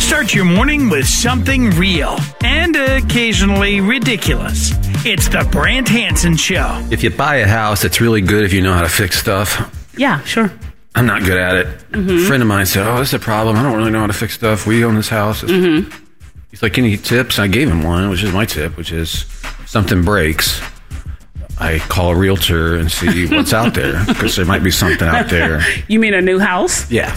Start your morning with something real and occasionally ridiculous. It's the Brant Hansen Show. If you buy a house, it's really good if you know how to fix stuff. Yeah, sure. I'm not good at it. A friend of mine said, this is a problem. I don't really know how to fix stuff. We own this house. He's like, any tips? I gave him one, which is my tip, which is something breaks, I call a realtor and see what's out there, because there might be something out there. You mean a new house? Yeah.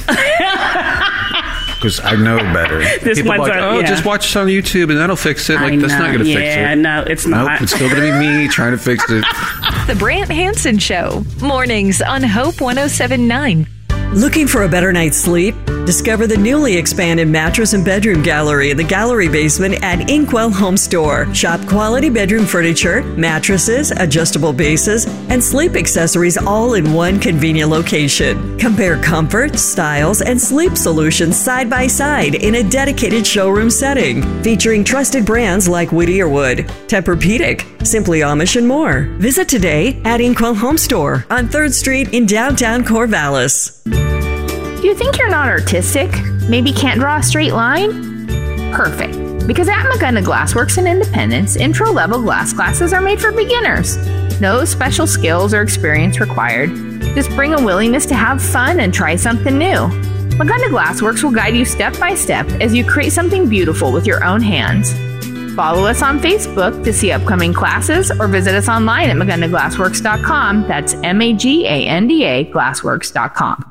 Because I know better. People are like, just watch this on YouTube and that'll fix it. Like, that's not going to fix it. Yeah, no, it's not. Nope, it's still going to be me trying to fix it. The Brant Hansen Show. Mornings on Hope 107.9. Looking for a better night's sleep? Discover the newly expanded mattress and bedroom gallery in the gallery basement at Inkwell Home Store. Shop quality bedroom furniture, mattresses, adjustable bases, and sleep accessories all in one convenient location. Compare comfort, styles, and sleep solutions side by side in a dedicated showroom setting. Featuring trusted brands like Whittier Wood, Tempur-Pedic, Simply Amish, and more. Visit today at Inkwell Home Store on 3rd Street in downtown Corvallis. Do you think you're not artistic? Maybe can't draw a straight line? Perfect. Because at McGunna Glassworks in Independence, intro-level glass classes are made for beginners. No special skills or experience required. Just bring a willingness to have fun and try something new. McGunna Glassworks will guide you step by step as you create something beautiful with your own hands. Follow us on Facebook to see upcoming classes or visit us online at McGundaGlassworks.com. That's MAGANDA Glassworks.com.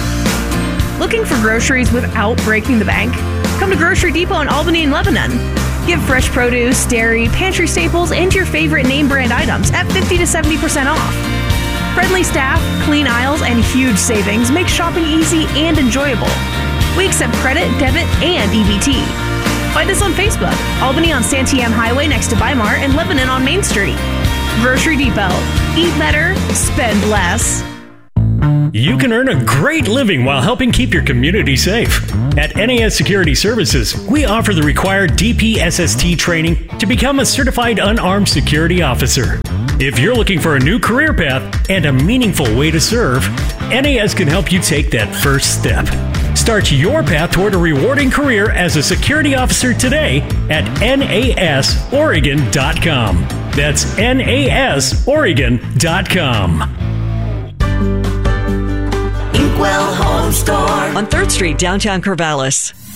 Looking for groceries without breaking the bank? Come to Grocery Depot in Albany and Lebanon. Get fresh produce, dairy, pantry staples, and your favorite name brand items at 50 to 70% off. Friendly staff, clean aisles, and huge savings make shopping easy and enjoyable. We accept credit, debit, and EBT. Find us on Facebook, Albany on Santiam Highway next to Weimar, and Lebanon on Main Street. Grocery Depot. Eat better, spend less. You can earn a great living while helping keep your community safe. At NAS Security Services, we offer the required DPSST training to become a certified unarmed security officer. If you're looking for a new career path and a meaningful way to serve, NAS can help you take that first step. Start your path toward a rewarding career as a security officer today at nasoregon.com. That's nasoregon.com. Inkwell Home Store on 3rd Street, downtown Corvallis.